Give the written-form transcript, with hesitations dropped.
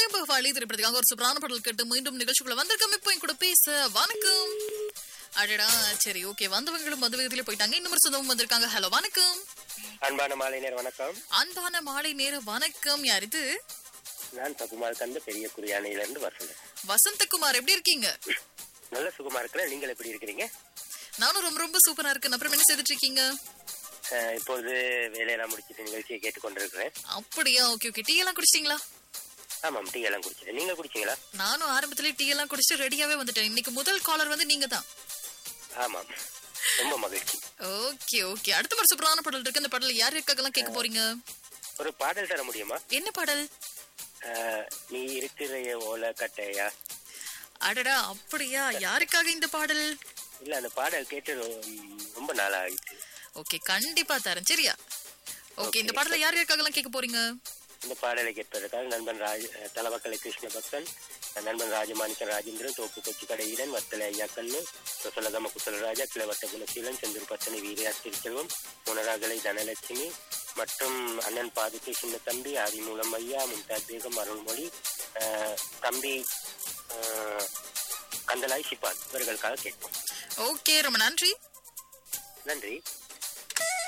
பகவாலி திரைப்படத்துக்காக ஒரு சூப்பரான பாடல் கேட்டு மீண்டும் நிகழ்ச்சிக்குள்ள வந்திருக்கோம். இப்போ என் கூட பேச வணக்கம். அடடா சரி ஓகே, வந்தவங்களும் வந்து விதத்திலே போயிட்டாங்க. இன்னொரு சொந்தமும் வந்திருக்காங்க. ஹலோ வணக்கம். அன்பான மாலை நேர வணக்கம். அன்பான மாலை நேர வணக்கம். யார் இது? நான் சகுமார் கந்த பெரிய குறியானையில இருந்து வசந்தன். வசந்தகுமார், எப்படி இருக்கீங்க? நல்ல சுகமா இருக்கிறேன். நீங்கள் எப்படி இருக்கிறீங்க? நானும் ரொம்ப ரொம்ப சூப்பரா இருக்கேன். அப்புறம் என்ன செய்துட்டு இருக்கீங்க? இப்பொழுது வேலையெல்லாம் முடிச்சிட்டு நிகழ்ச்சியை கேட்டுக்கொண்டிருக்கிறேன். அப்படியா, ஓகே ஓகே. டீ எல்லாம் குடிச்சிட்டீங்களா? ஆமாம், டீ எல்லாம் குடிச்சிட்டேன். நீங்க குடிச்சீங்களா? நானும் ஆரம்பத்திலே டீ எல்லாம் குடிச்சிட்டு ரெடியாவே வந்துட்டேன். இன்னைக்கு முதல் காலர் வந்து நீங்க தான். ஆமாம், ரொம்ப மகிழ்ச்சி. Okay okay. அடுத்த ஒரு சூப்பரான பாடல் இருக்கு. அந்த பாடல் யார் இருக்காங்கலாம் கேட்க போறீங்க? ஒரு பாடல் தர முடியுமா? என்ன பாடல்? நீ இருக்கிற ஓல கட்டையா. அடடா அப்படியா, யாருக்காக இந்த பாடல்? இல்ல, அந்த பாடல் கேட்டு ரொம்ப நாள் ஆகிட்டு. ஓகே, கண்டிப்பா தரேன். சரியா? ஓகே, இந்த பாடல யார் யாருக்காகலாம் கேட்க போறீங்க? இந்த பாடலை கேட்பதற்காக நண்பன் தலவக்கலை கிருஷ்ண பக்தன், நண்பன் ராஜமாணிக்கன் ராஜேந்திரன், தோப்பு கொச்சி கடையிடன், வத்தலை ஐயாக்கண்ணு, சொசலகம குசலராஜா, கிளவட்ட குணசீலன், செந்தூர் பத்தனை வீரையா திருச்செல்வம், முனராகலை தனலட்சுமி மற்றும் அண்ணன் பாதுகை சின்ன தம்பி, ஆதிமூலம் ஐயா, மும்தாஜ் பேகம், அருள்மொழி, தம்பி கந்தலாய் சிப்பான், இவர்களுக்காக கேட்போம். ஓகே, ரொம்ப நன்றி. நன்றி.